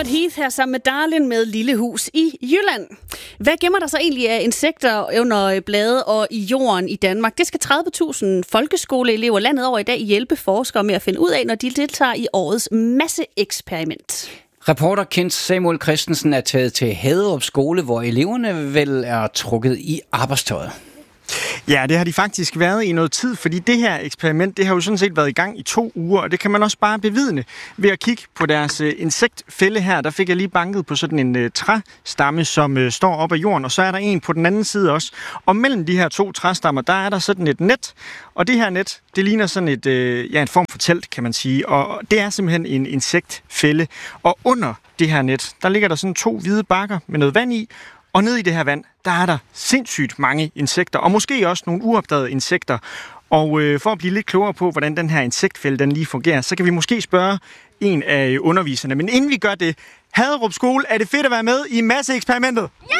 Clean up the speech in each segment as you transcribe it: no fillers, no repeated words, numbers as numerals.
Stuart Heath her sammen med Darlin med Lille Hus i Jylland. Hvad gemmer der så egentlig af insekter under blade og i jorden i Danmark? Det skal 30.000 folkeskoleelever landet over i dag hjælpe forskere med at finde ud af, når de deltager i årets masseeksperiment. Reporter Kent Samuel Christensen er taget til Haderup skole, hvor eleverne vel er trukket i arbejdstøjet. Ja, det har de faktisk været i noget tid, fordi det her eksperiment, det har jo sådan set været i gang i 2 uger, og det kan man også bare bevidne ved at kigge på deres insektfælde her. Der fik jeg lige banket på sådan en træstamme, som står op af jorden, og så er der en på den anden side også. Og mellem de her 2 træstammer, der er der sådan et net, og det her net, det ligner sådan en form for telt, kan man sige, og det er simpelthen en insektfælde. Og under det her net, der ligger der sådan 2 hvide bakker med noget vand i, og nede i det her vand, der er der sindssygt mange insekter, og måske også nogle uopdagede insekter. Og for at blive lidt klogere på, hvordan den her insektfælde den lige fungerer, så kan vi måske spørge en af underviserne. Men inden vi gør det, Haderup Skole, er det fedt at være med i masseeksperimentet? Ja!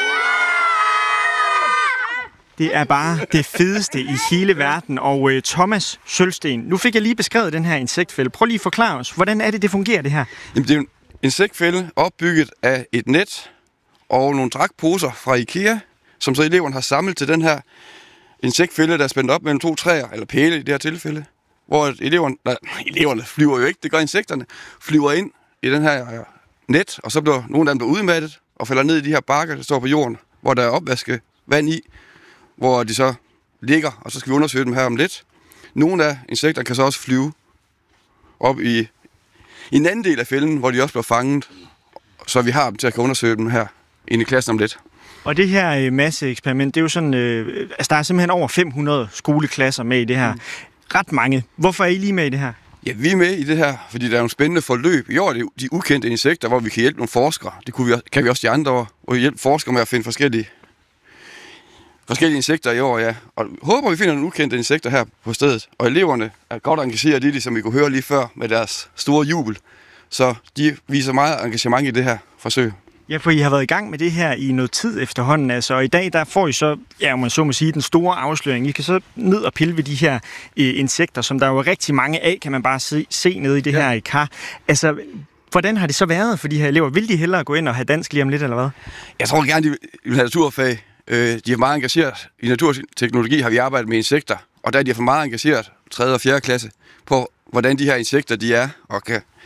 Det er bare det fedeste i hele verden. Og Thomas Sølsten, nu fik jeg lige beskrevet den her insektfælde. Prøv lige at forklare os, hvordan er det fungerer det her? Jamen, det er en insektfælde opbygget af et net og nogle dragposer fra IKEA, som så eleverne har samlet til den her insektfælde, der er spændt op mellem 2 træer, eller pæle i det her tilfælde, hvor eleverne flyver jo ikke, det gør insekterne, flyver ind i den her net, og så bliver nogle af dem udmattet og falder ned i de her bakker, der står på jorden, hvor der er opvasket vand i, hvor de så ligger, og så skal vi undersøge dem her om lidt. Nogle af insekterne kan så også flyve op i en anden del af fælden, hvor de også bliver fanget, så vi har dem til at kunne undersøge dem her inde i klassen om lidt. Og det her masseeksperiment, det er jo sådan, der er simpelthen over 500 skoleklasser med i det her. Ret mange. Hvorfor er I lige med i det her? Ja, vi er med i det her, fordi der er nogle spændende forløb. I år er det de ukendte insekter, hvor vi kan hjælpe nogle forskere. Det kan vi også de andre år, hvor vi hjælper forskere med at finde forskellige insekter i år, ja. Og håber, vi finder nogle ukendte insekter her på stedet. Og eleverne er godt engageret i det, som vi kunne høre lige før med deres store jubel. Så de viser meget engagement i det her forsøg. Ja, for I har været i gang med det her i noget tid efterhånden, altså, og i dag der får I så, ja, man så må sige, den store afsløring. I kan så ned og pille ved de her insekter, som der jo er rigtig mange af, kan man bare se nede i det her kar. Altså, hvordan har det så været for de her elever? Vil de hellere gå ind og have dansk lige om lidt, eller hvad? Jeg tror gerne, de vil have naturfag. De er meget engageret. I naturteknologi har vi arbejdet med insekter, og der er de for meget engageret, 3. og 4. klasse, på hvordan de her insekter de er, og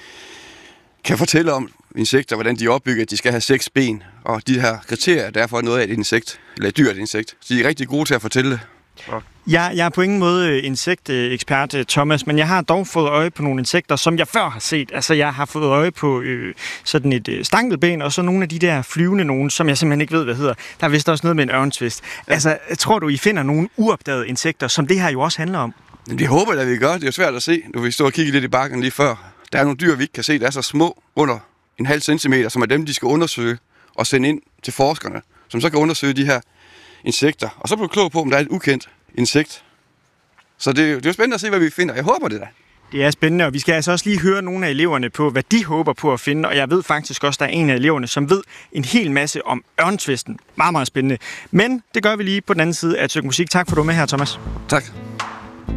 kan fortælle om insekter, hvordan de er opbygget, at de skal have 6 ben, og de her kriterier er derfor noget af et insekt, eller et dyrt insekt. Så de er rigtig gode til at fortælle det. Jeg er på ingen måde insektekspert, Thomas, men jeg har dog fået øje på nogle insekter, som jeg før har set. Altså, jeg har fået øje på sådan et stankelben, og så nogle af de der flyvende nogen, som jeg simpelthen ikke ved, hvad hedder. Der er vist også noget med en ørntvist. Ja. Altså, tror du, I finder nogle uopdagede insekter, som det her jo også handler om? Det håber jeg, at vi gør. Det er jo svært at se, når vi står og kigger lidt i bakken lige før. Der er nogle dyr, vi ikke kan se, der er så små, under 0,5 centimeter, som er dem, de skal undersøge og sende ind til forskerne, som så kan undersøge de her insekter. Og så bliver du klog på, om der er et ukendt insekt. Så det er jo spændende at se, hvad vi finder. Jeg håber det da. Det er spændende, og vi skal altså også lige høre nogle af eleverne på, hvad de håber på at finde. Og jeg ved faktisk også, der er en af eleverne, som ved en hel masse om ørntvisten. Meget, meget spændende. Men det gør vi lige på den anden side af et stykke musik. Tak for, at du var med her, Thomas. Tak.